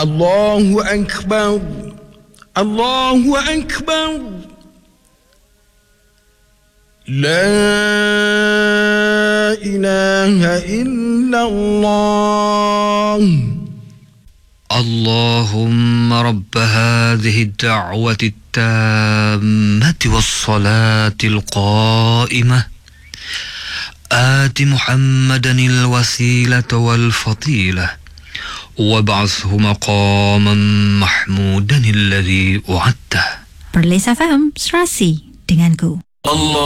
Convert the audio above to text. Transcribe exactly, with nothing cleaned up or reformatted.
Allahu Akbar. Allahu Akbar. La ilaha illallah. اللهم رب هذه الدعوة التامة والصلاة القائمة آت محمدا الوسيلة والفضيلة وابعثه مقاما محمودا الذي وعدته. Perlis F M, Serasi denganku. Allah